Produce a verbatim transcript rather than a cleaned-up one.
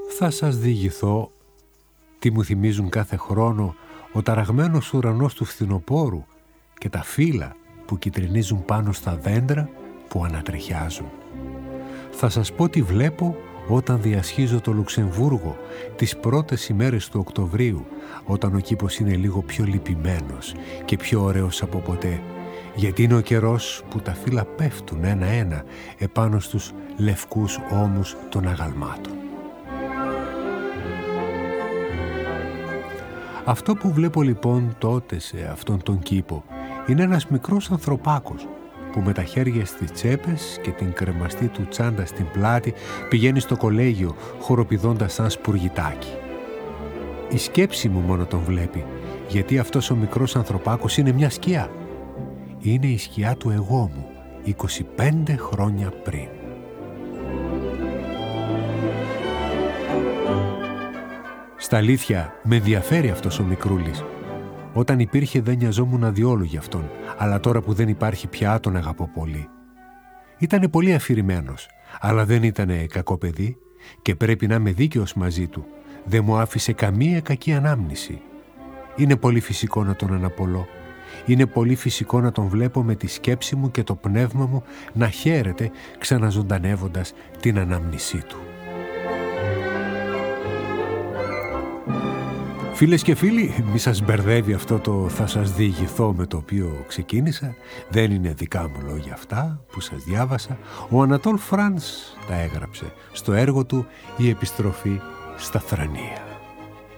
Θα σας διηγηθώ τι μου θυμίζουν κάθε χρόνο ο ταραγμένος ουρανός του φθινοπόρου και τα φύλλα που κυτρινίζουν πάνω στα δέντρα που ανατριχιάζουν. Θα σας πω τι βλέπω όταν διασχίζω το Λουξεμβούργο τις πρώτες ημέρες του Οκτωβρίου, όταν ο κήπος είναι λίγο πιο λυπημένος και πιο ωραίος από ποτέ, γιατί είναι ο καιρός που τα φύλλα πέφτουν ένα-ένα επάνω στους λευκούς ώμους των αγαλμάτων. Αυτό που βλέπω λοιπόν τότε σε αυτόν τον κήπο είναι ένας μικρός ανθρωπάκος που με τα χέρια στις τσέπες και την κρεμαστή του τσάντα στην πλάτη πηγαίνει στο κολέγιο χοροπηδώντας σαν σπουργητάκι. Η σκέψη μου μόνο τον βλέπει, γιατί αυτός ο μικρός ανθρωπάκος είναι μια σκιά. Είναι η σκιά του εγώ μου, είκοσι πέντε χρόνια πριν. Στα αλήθεια, με ενδιαφέρει αυτός ο μικρούλης. Όταν υπήρχε δεν νοιαζόμουν διόλου γι' αυτόν, αλλά τώρα που δεν υπάρχει πια τον αγαπώ πολύ. Ήτανε πολύ αφηρημένος, αλλά δεν ήτανε κακό παιδί και πρέπει να είμαι δίκαιος μαζί του. Δεν μου άφησε καμία κακή ανάμνηση. Είναι πολύ φυσικό να τον αναπολώ. Είναι πολύ φυσικό να τον βλέπω με τη σκέψη μου και το πνεύμα μου να χαίρεται ξαναζωντανεύοντας την ανάμνησή του. Φίλες και φίλοι, μη σας μπερδεύει αυτό το «θα σας διηγηθώ» με το οποίο ξεκίνησα. Δεν είναι δικά μου λόγια αυτά που σας διάβασα. Ο Ανατόλ Φρανς τα έγραψε στο έργο του «Η επιστροφή στα Θρανία».